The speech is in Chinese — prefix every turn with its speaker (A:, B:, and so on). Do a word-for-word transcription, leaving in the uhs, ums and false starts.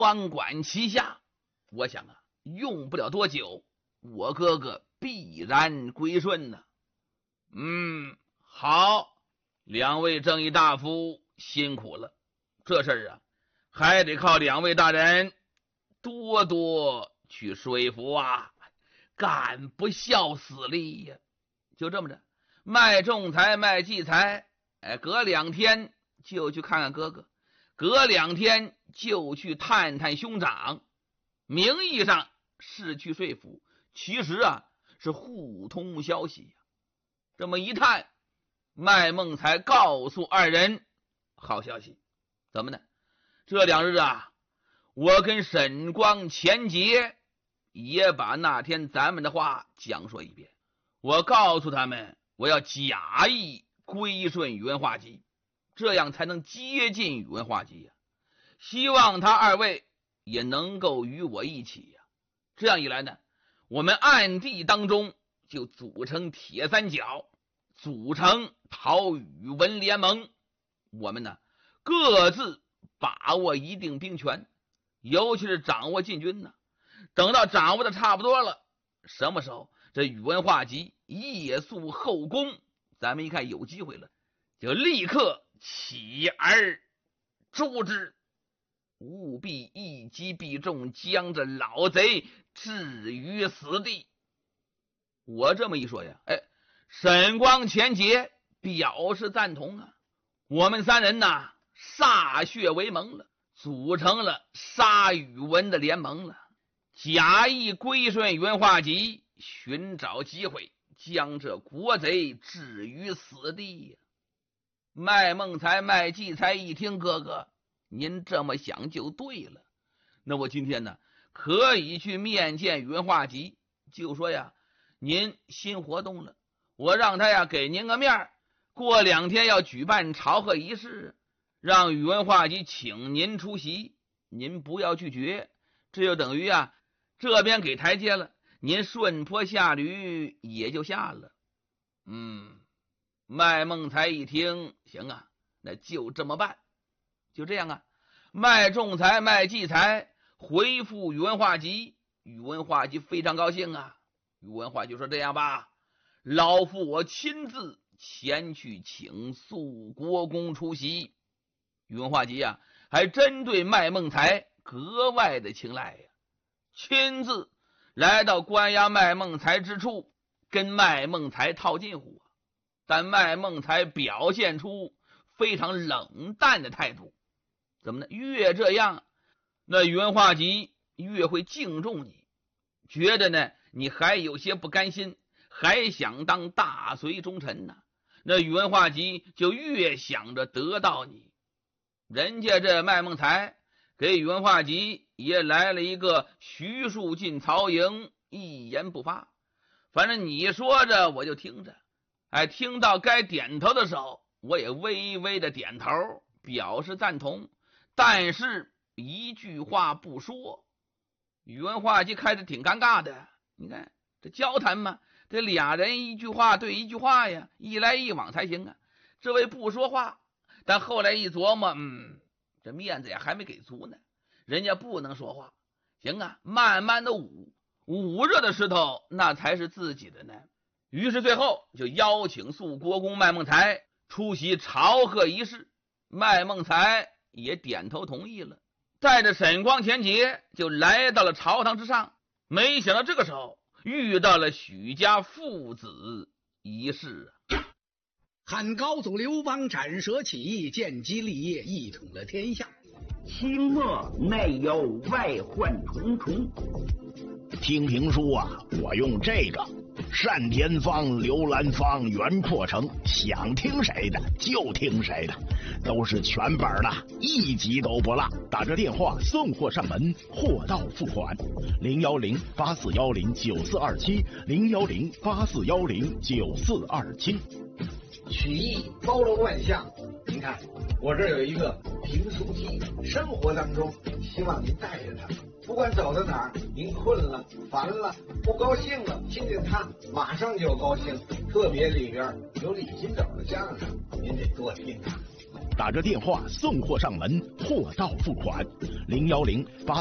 A: 双管齐下，我想啊，用不了多久，我哥哥必然归顺呢。嗯，好，两位正义大夫辛苦了，这事儿啊，还得靠两位大人多多去说服啊，干不孝死力呀。就这么着，卖仲裁卖计财，哎，隔两天就去看看哥哥，隔两天就去探探兄长，名义上是去说服，其实啊是互通消息呀。这么一探，麦孟才告诉二人好消息，怎么呢？这两日啊，我跟沈光、钱杰也把那天咱们的话讲说一遍。我告诉他们，我要假意归顺宇文化及，这样才能接近宇文化及呀。希望他二位也能够与我一起呀。这样一来呢，我们暗地当中就组成铁三角，组成讨宇文联盟。我们呢，各自把握一定兵权，尤其是掌握禁军呢。等到掌握的差不多了，什么时候这宇文化及夜宿后宫，咱们一看有机会了，就立刻起而诛之，务必一击必中，将这老贼置于死地。我这么一说呀，哎，沈光、钱杰表示赞同啊。我们三人呐，歃血为盟了，组成了杀宇文的联盟了，假意归顺宇文化及，寻找机会将这国贼置于死地呀。麦孟才、麦季才一听，哥哥您这么想就对了，那我今天呢可以去面见宇文化及，就说呀您新活动了，我让他呀给您个面，过两天要举办朝贺仪式，让宇文化及请您出席，您不要拒绝，这就等于啊这边给台阶了，您顺坡下驴也就下了。嗯，麦孟才一听，行啊，那就这么办。就这样啊，麦仲裁、麦季才回复宇文化及，宇文化及非常高兴啊。宇文化及说：“这样吧，老夫我亲自前去请肃国公出席。”宇文化及啊，还真对麦孟才格外的青睐呀，亲自来到关押麦孟才之处，跟麦孟才套近乎啊。但麦孟才表现出非常冷淡的态度。怎么呢？越这样，那宇文化及越会敬重你，觉得呢你还有些不甘心，还想当大隋忠臣呢。那宇文化及就越想着得到你。人家这麦孟才给宇文化及也来了一个徐庶进曹营，一言不发，反正你说着我就听着，哎，听到该点头的时候，我也微微的点头表示赞同，但是一句话不说。宇文化及开始挺尴尬的，你看这交谈嘛，这俩人一句话对一句话呀，一来一往才行啊。这位不说话，但后来一琢磨，嗯，这面子也还没给足呢，人家不能说话，行啊，慢慢的捂捂热的石头那才是自己的呢。于是最后就邀请肃国公麦孟才出席朝贺仪式，麦孟才也点头同意了，带着沈光、钱杰就来到了朝堂之上。没想到这个时候遇到了许家父子一事啊。
B: 汉高祖刘邦斩蛇起义，建基立业，一统了天下。
C: 清末内忧外患重重，
D: 听评书啊，我用这个单田芳、刘兰芳、袁阔成，想听谁的就听谁的，都是全本的，一集都不落。打着电话送货上门，货到付款，零幺零八四幺零九四二七，零幺零八四幺零九四二七。
E: 曲艺包罗万象，您看我这有一个评书机，生活当中希望您带着它，不管走到哪儿，您困了、烦了、不高兴了，听见它马上就高兴。特别里边有李金斗的相声，您得多听它。
D: 打个电话送货上门，货到付款。零幺零八。